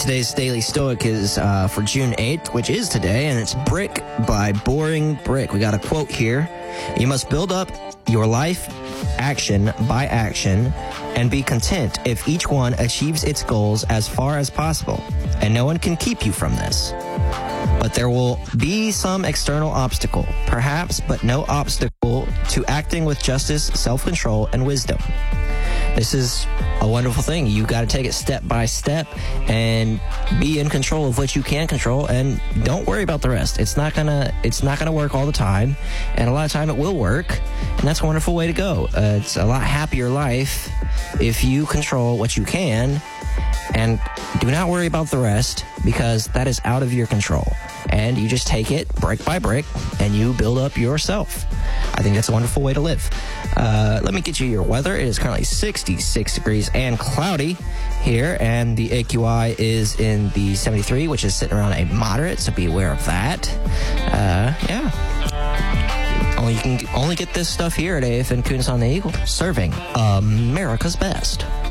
Today's Daily Stoic is for June 8th, which is today, and it's Brick by Boring Brick. We got a quote here. You must build up your life action by action and be content if each one achieves its goals as far as possible, and no one can keep you from this. But there will be some external obstacle, perhaps, but no obstacle to acting with justice, self-control, and wisdom. This is a wonderful thing. You got to take it step by step and be in control of what you can control, and don't worry about the rest. It's not gonna work all the time, and a lot of time it will work, and that's a wonderful way to go. It's a lot happier life if you control what you can, and do not worry about the rest, because that is out of your control. And you just take it brick by brick, and you build up yourself. I think that's a wonderful way to live. Let me get you your weather. It is currently 66 degrees and cloudy here, and the AQI is in the 73, which is sitting around a moderate, so be aware of that. You can only get this stuff here at AFN Kunis on the Eagle, serving America's best.